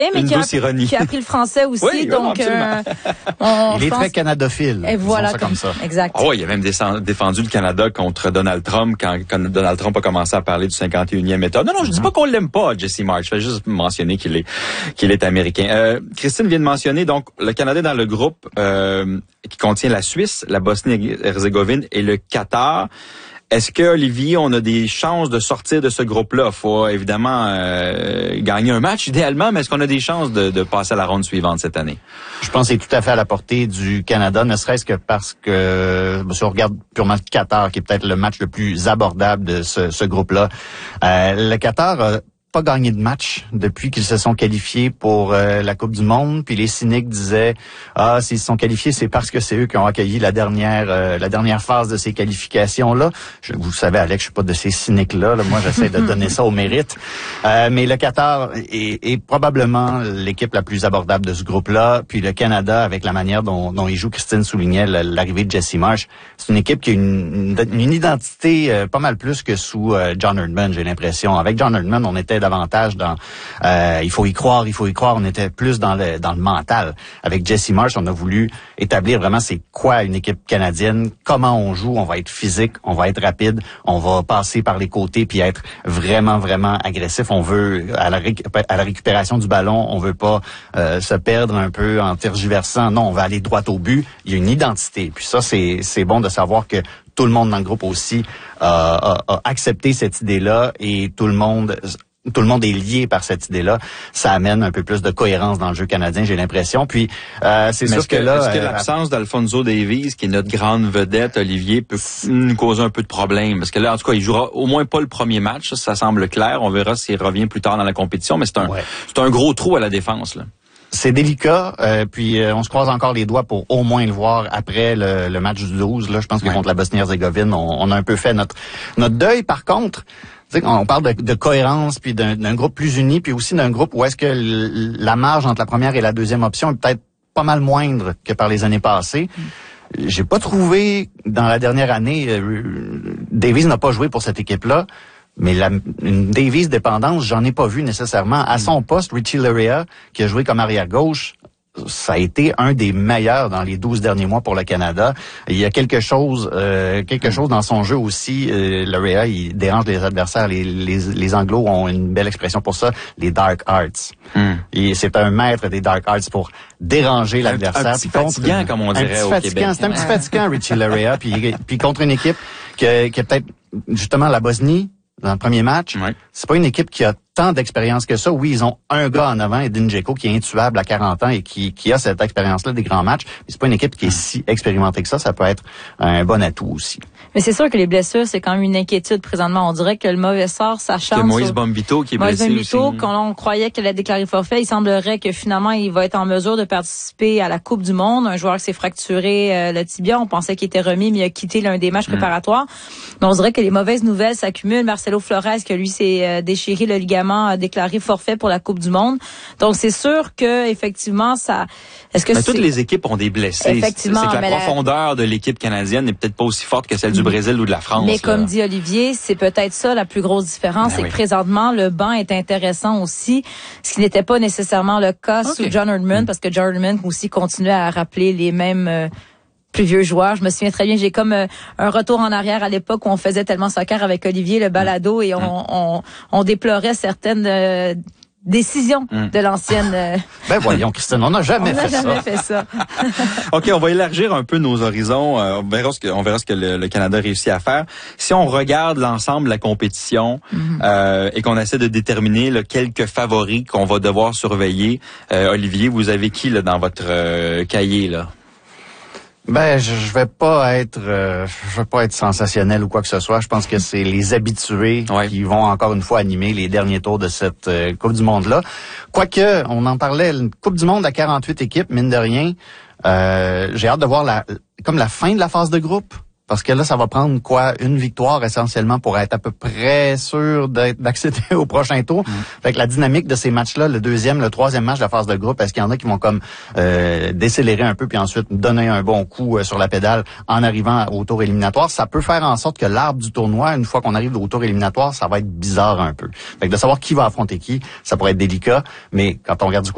mais qui a appris le français aussi. Oui, donc, il est très canadaphile. Et voilà, comme ça. Exact. Oh, il a même défendu le Canada contre Donald Trump quand Donald Trump a commencé à parler du 51e État. Non, je dis pas qu'on l'aime pas, Jesse Marsh. Je vais juste mentionner qu'il est américain. Christine vient de mentionner, donc, le Canada est dans le groupe qui contient la Suisse, la Bosnie-Herzégovine et le Qatar. Est-ce que, Olivier, on a des chances de sortir de ce groupe-là? Faut évidemment gagner un match, idéalement, mais est-ce qu'on a des chances de passer à la ronde suivante cette année? Je pense que c'est tout à fait à la portée du Canada, ne serait-ce que parce que, si on regarde purement le Qatar, qui est peut-être le match le plus abordable de ce groupe-là, le Qatar a pas gagné de match depuis qu'ils se sont qualifiés pour la Coupe du Monde. Puis les cyniques disaient s'ils se sont qualifiés, c'est parce que c'est eux qui ont accueilli la dernière phase de ces qualifications-là. Vous savez, Alex, je suis pas de ces cyniques-là. Moi, j'essaie de donner ça au mérite. Mais le Qatar est probablement l'équipe la plus abordable de ce groupe-là. Puis le Canada, avec la manière dont il joue, Christine soulignait l'arrivée de Jesse Marsh, c'est une équipe qui a une identité pas mal plus que sous John Herdman, j'ai l'impression. Avec John Herdman, on était davantage dans il faut y croire, on était plus dans le mental. Avec Jesse Marsh, on a voulu établir vraiment c'est quoi une équipe canadienne, comment on joue, on va être physique, on va être rapide, on va passer par les côtés puis être vraiment agressif, on veut à la récupération du ballon, on veut pas se perdre un peu en tergiversant, non, on va aller droit au but, il y a une identité. Puis ça c'est bon de savoir que tout le monde dans le groupe aussi a accepté cette idée-là et tout le monde est lié par cette idée-là. Ça amène un peu plus de cohérence dans le jeu canadien, j'ai l'impression. Puis c'est sûr que là... Est-ce que l'absence d'Alphonso Davies, qui est notre grande vedette, Olivier, peut nous causer un peu de problème? Parce que là, en tout cas, il jouera au moins pas le premier match, ça semble clair. On verra s'il revient plus tard dans la compétition, mais c'est un gros trou à la défense, là. C'est délicat, puis on se croise encore les doigts pour au moins le voir après le match du 12. Là, je pense que contre la Bosnie-Herzégovine, on a un peu fait notre deuil. Par contre, on parle de cohérence, puis d'un groupe plus uni, puis aussi d'un groupe où est-ce que la marge entre la première et la deuxième option est peut-être pas mal moindre que par les années passées. J'ai pas trouvé, dans la dernière année, Davies n'a pas joué pour cette équipe-là, mais une Davies dépendance, j'en ai pas vu nécessairement. À son poste, Richie Laryea, qui a joué comme arrière-gauche, ça a été un des meilleurs dans les 12 derniers mois pour le Canada. Il y a quelque chose dans son jeu aussi. Laryea, il dérange les adversaires. Les Anglos ont une belle expression pour ça, les dark arts. Et c'est un maître des dark arts pour déranger l'adversaire. Un petit fatigant, comme on dirait au Québec. C'est un petit fatigant, Richie Laryea. Puis contre une équipe qui a peut-être justement la Bosnie dans le premier match, c'est pas une équipe qui a tant d'expérience que ça. Oui, ils ont un gars en avant, Edin Dzeko, qui est intuable à 40 ans et qui a cette expérience-là des grands matchs. Mais c'est pas une équipe qui est si expérimentée que ça. Ça peut être un bon atout aussi. Mais c'est sûr que les blessures, c'est quand même une inquiétude présentement. On dirait que le mauvais sort s'acharne. C'est Moïse Bombito qui est blessé aussi. Quand on croyait qu'elle a déclaré forfait, il semblerait que finalement, il va être en mesure de participer à la Coupe du Monde. Un joueur qui s'est fracturé le tibia. On pensait qu'il était remis, mais il a quitté l'un des matchs préparatoires. Mais on dirait que les mauvaises nouvelles s'accumulent. Marcelo Flores, que lui s'est déchiré le ligament, a déclaré forfait pour la Coupe du Monde. Donc, c'est sûr que effectivement, ça... toutes les équipes ont des blessés. Effectivement. C'est que la profondeur de l'équipe canadienne n'est peut-être pas aussi forte que celle du Brésil ou de la France. Mais comme dit Olivier, c'est peut-être ça la plus grosse différence. C'est que présentement, le banc est intéressant aussi, ce qui n'était pas nécessairement le cas sous John Herdman, parce que John Herdman aussi continuait à rappeler les mêmes... plus vieux joueurs. Je me souviens très bien, j'ai comme un retour en arrière à l'époque où on faisait tellement soccer avec Olivier, le balado, et on déplorait certaines décisions de l'ancienne... Ben voyons, Christine, on n'a jamais fait ça. OK, on va élargir un peu nos horizons. On verra ce que le Canada réussit à faire. Si on regarde l'ensemble de la compétition et qu'on essaie de déterminer quelques favoris qu'on va devoir surveiller, Olivier, vous avez qui là dans votre cahier là? Ben, je vais pas être sensationnel ou quoi que ce soit. Je pense que c'est les habitués qui vont encore une fois animer les derniers tours de cette Coupe du Monde-là. Quoique, on en parlait, une Coupe du Monde à 48 équipes, mine de rien. J'ai hâte de voir la fin de la phase de groupe. Parce que là, ça va prendre une victoire essentiellement pour être à peu près sûr d'accéder au prochain tour. Fait que la dynamique de ces matchs-là, le deuxième, le troisième match de la phase de groupe, est-ce qu'il y en a qui vont comme décélérer un peu puis ensuite donner un bon coup sur la pédale en arrivant au tour éliminatoire? Ça peut faire en sorte que l'arbre du tournoi, une fois qu'on arrive au tour éliminatoire, ça va être bizarre un peu. Fait que de savoir qui va affronter qui, ça pourrait être délicat. Mais quand on regarde du